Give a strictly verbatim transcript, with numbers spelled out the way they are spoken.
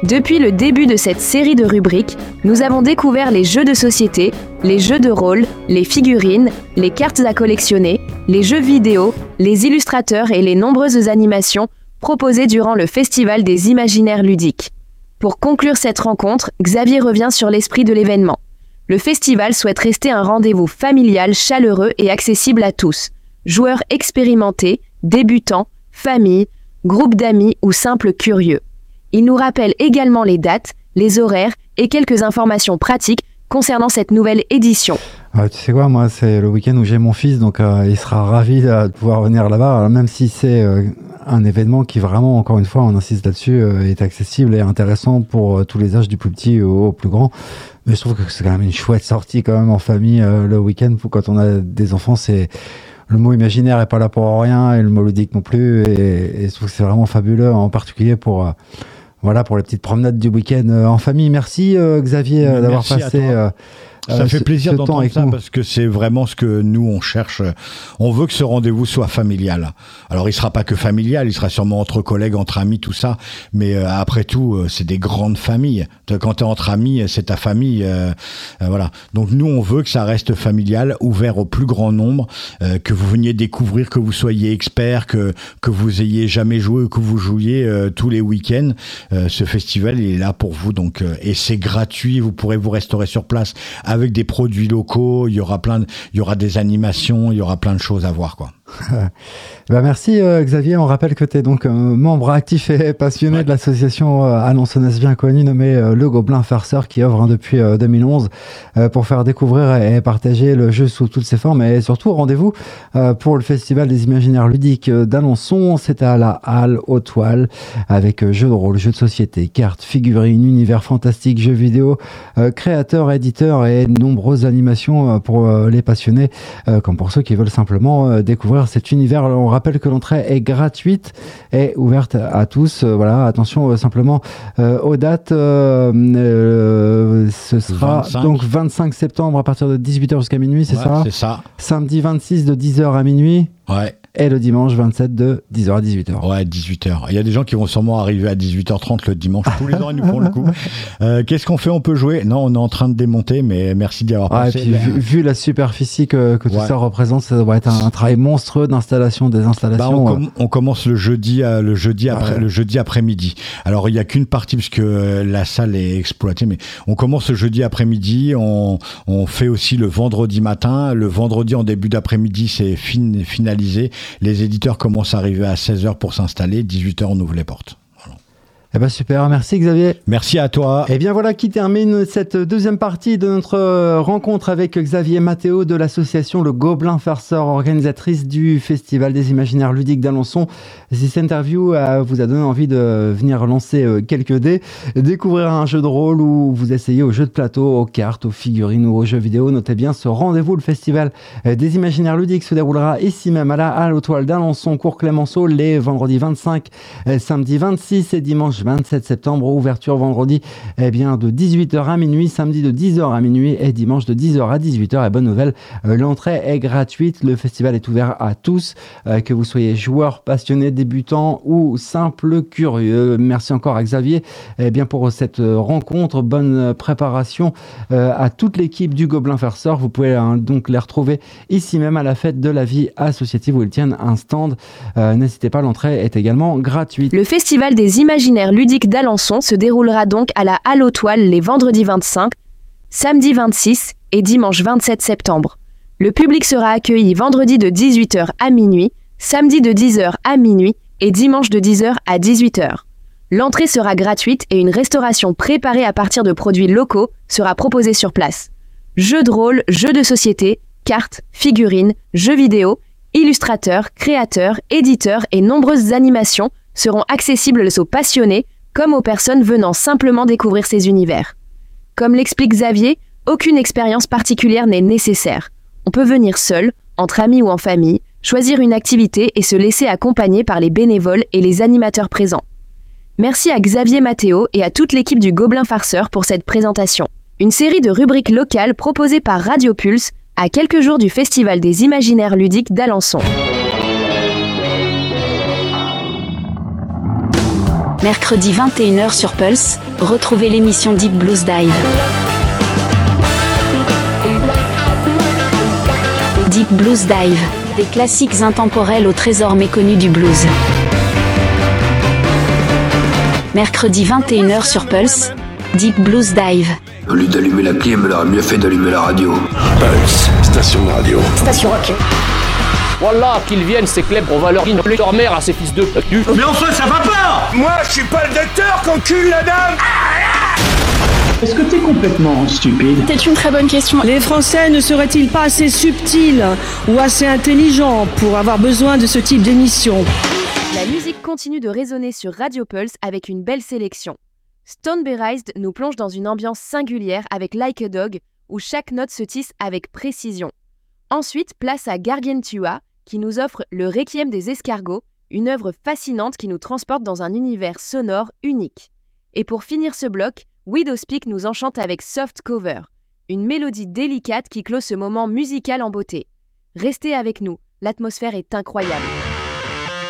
Depuis le début de cette série de rubriques, nous avons découvert les jeux de société, les jeux de rôle, les figurines, les cartes à collectionner, les jeux vidéo, les illustrateurs et les nombreuses animations proposées durant le Festival des Imaginaires Ludiques. Pour conclure cette rencontre, Xavier revient sur l'esprit de l'événement. Le festival souhaite rester un rendez-vous familial, chaleureux et accessible à tous. Joueurs expérimentés, débutants, familles, groupes d'amis ou simples curieux. Il nous rappelle également les dates, les horaires et quelques informations pratiques concernant cette nouvelle édition. Euh, tu sais quoi, moi c'est le week-end où j'ai mon fils, donc euh, il sera ravi de, de pouvoir venir là-bas, alors, même si c'est euh, un événement qui vraiment, encore une fois, on insiste là-dessus, euh, est accessible et intéressant pour euh, tous les âges, du plus petit au, au plus grand. Mais je trouve que c'est quand même une chouette sortie quand même en famille euh, le week-end, quand on a des enfants, c'est... Le mot imaginaire est pas là pour rien et le mot ludique non plus, et, et je trouve que c'est vraiment fabuleux, en particulier pour... Euh, Voilà, pour les petites promenades du week-end euh, en famille. Merci euh, Xavier euh, d'avoir passé... Euh, ça euh, fait ce, plaisir ce d'entendre ça parce que c'est vraiment ce que nous on cherche. On veut que ce rendez-vous soit familial. Alors il sera pas que familial, il sera sûrement entre collègues, entre amis, tout ça. Mais euh, après tout, euh, c'est des grandes familles. Quand t'es entre amis, c'est ta famille. Euh, euh, voilà. Donc nous on veut que ça reste familial, ouvert au plus grand nombre, euh, que vous veniez découvrir, que vous soyez expert, que que vous ayez jamais joué, que vous jouiez euh, tous les week-ends. Euh, ce festival il est là pour vous, donc euh, et c'est gratuit. Vous pourrez vous restaurer sur place avec des produits locaux, il y aura plein de, il y aura des animations, il y aura plein de choses à voir, quoi. Bah merci euh, Xavier, on rappelle que tu es donc euh, membre actif et passionné ouais. de l'association euh, alençonnaise bien connue nommée euh, Le Gobelin Farceur, qui œuvre hein, depuis euh, deux mille onze euh, pour faire découvrir et partager le jeu sous toutes ses formes. Et surtout, rendez-vous euh, pour le Festival des Imaginaires Ludiques d'Alençon. C'est à la Halle aux Toiles, avec euh, jeux de rôle, jeux de société, cartes, figurines, univers fantastique, jeux vidéo, euh, créateurs, éditeurs et nombreuses animations euh, pour euh, les passionnés, euh, comme pour ceux qui veulent simplement euh, découvrir cet univers. On rappelle que l'entrée est gratuite et ouverte à tous. Euh, voilà, attention euh, simplement euh, aux dates. Euh, euh, ce sera vingt-cinq. Donc vingt-cinq septembre à partir de dix-huit heures jusqu'à minuit, c'est ouais, ça ? C'est ça. Samedi vingt-six de dix heures à minuit. Ouais. Et le dimanche vingt-sept de dix heures à dix-huit heures. Ouais, dix-huit heures. Il y a des gens qui vont sûrement arriver à dix-huit heures trente le dimanche. Tous les ans, ils nous font le coup. Euh, qu'est-ce qu'on fait ? On peut jouer ? Non, on est en train de démonter, mais merci d'y avoir ouais, pensé. Et puis, vu, vu la superficie que, que tout ouais. ça représente, ça doit être un, un travail monstrueux d'installation, des installations. Bah, on, com- on commence le jeudi, à, le jeudi après, ouais. le jeudi après-midi. Alors, il n'y a qu'une partie parce que la salle est exploitée, mais on commence le jeudi après-midi. On, on fait aussi le vendredi matin. Le vendredi en début d'après-midi, c'est fin, finalisé. Les éditeurs commencent à arriver à seize heures pour s'installer. dix-huit heures, on ouvre les portes. Voilà. Eh ben super, merci Xavier. Merci à toi. Et bien voilà qui termine cette deuxième partie de notre rencontre avec Xavier Matteo de l'association Le Gobelin Farceur, organisatrice du Festival des Imaginaires Ludiques d'Alençon. Si cette interview vous a donné envie de venir lancer quelques dés, découvrir un jeu de rôle ou vous essayez aux jeux de plateau, aux cartes, aux figurines ou aux jeux vidéo, notez bien ce rendez-vous. Le Festival des Imaginaires Ludiques se déroulera ici même à la Halle aux Toiles d'Alençon, cours Clémenceau, les vendredis vingt-cinq, samedi vingt-six et dimanche vingt-sept septembre. Ouverture vendredi eh bien, de dix-huit heures à minuit, samedi de dix heures à minuit et dimanche de dix heures à dix-huit heures. Et bonne nouvelle, euh, l'entrée est gratuite. Le festival est ouvert à tous, euh, que vous soyez joueur, passionné, débutant ou simple curieux. Merci encore à Xavier eh bien, pour cette rencontre. Bonne préparation euh, à toute l'équipe du Gobelin Farceur. Vous pouvez hein, donc les retrouver ici même à la fête de la vie associative où ils tiennent un stand. Euh, n'hésitez pas, l'entrée est également gratuite. Le Festival des Imaginaires Ludiques d'Alençon se déroulera donc à la Halle aux Toiles les vendredis vingt-cinq, samedi vingt-six et dimanche vingt-sept septembre. Le public sera accueilli vendredi de dix-huit heures à minuit, samedi de dix heures à minuit et dimanche de dix heures à dix-huit heures. L'entrée sera gratuite et une restauration préparée à partir de produits locaux sera proposée sur place. Jeux de rôle, jeux de société, cartes, figurines, jeux vidéo, illustrateurs, créateurs, éditeurs et nombreuses animations seront accessibles aux passionnés comme aux personnes venant simplement découvrir ces univers. Comme l'explique Xavier, aucune expérience particulière n'est nécessaire. On peut venir seul, entre amis ou en famille, choisir une activité et se laisser accompagner par les bénévoles et les animateurs présents. Merci à Xavier Matteo et à toute l'équipe du Gobelin Farceur pour cette présentation. Une série de rubriques locales proposées par Radio Pulse à quelques jours du Festival des Imaginaires Ludiques d'Alençon. Mercredi vingt et une heures sur Pulse, retrouvez l'émission Deep Blues Dive. Deep Blues Dive, des classiques intemporels au trésor méconnu du blues. Mercredi vingt et une heures sur Pulse, Deep Blues Dive. Au lieu d'allumer l'appli, elle me l'aurait mieux fait d'allumer la radio. Pulse, station de radio. Station rock. Voilà, qu'ils viennent, ces clèbres, on va leur innoler leur mère à ces fils de pute. Mais enfin, ça va pas! Moi, je suis pas le docteur qu'encule la dame! Est-ce que t'es complètement stupide? C'est une très bonne question. Les Français ne seraient-ils pas assez subtils ou assez intelligents pour avoir besoin de ce type d'émission? La musique continue de résonner sur Radio Pulse avec une belle sélection. Stone Berized nous plonge dans une ambiance singulière avec Like a Dog, où chaque note se tisse avec précision. Ensuite, place à Gargantua, qui nous offre le Requiem des escargots, une œuvre fascinante qui nous transporte dans un univers sonore unique. Et pour finir ce bloc, Widowspeak nous enchante avec Soft Cover, une mélodie délicate qui clôt ce moment musical en beauté. Restez avec nous, l'atmosphère est incroyable.